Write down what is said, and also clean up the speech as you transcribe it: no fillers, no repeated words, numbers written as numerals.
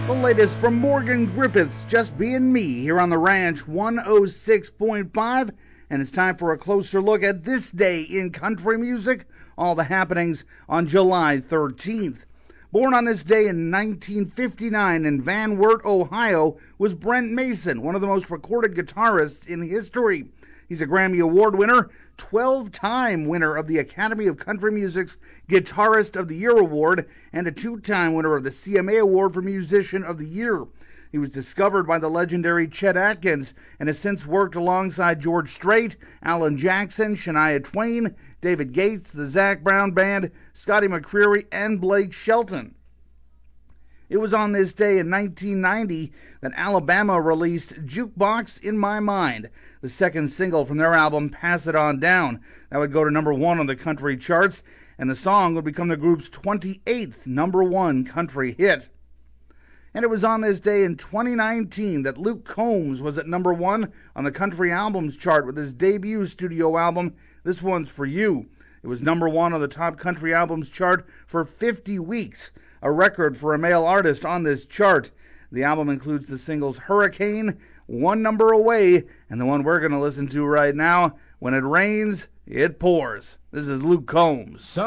The latest from Morgan Griffiths, Just Being Me, here on the Ranch 106.5. And it's time for a closer look at this day in country music, all the happenings on July 13th. Born on this day in 1959 in Van Wert, Ohio, was Brent Mason, one of the most recorded guitarists in history. He's a Grammy Award winner, 12-time winner of the Academy of Country Music's Guitarist of the Year Award, and a 2-time winner of the CMA Award for Musician of the Year. He was discovered by the legendary Chet Atkins and has since worked alongside George Strait, Alan Jackson, Shania Twain, David Gates, the Zac Brown Band, Scotty McCreery, and Blake Shelton. It was on this day in 1990 that Alabama released Jukebox in My Mind, the second single from their album Pass It On Down. That would go to number 1 on the country charts, and the song would become the group's 28th number 1 country hit. And it was on this day in 2019 that Luke Combs was at number 1 on the country albums chart with his debut studio album, This One's For You. It was number 1 on the top country albums chart for 50 weeks, a record for a male artist on this chart. The album includes the singles Hurricane, One Number Away, and the one we're going to listen to right now, When It Rains, It Pours. This is Luke Combs.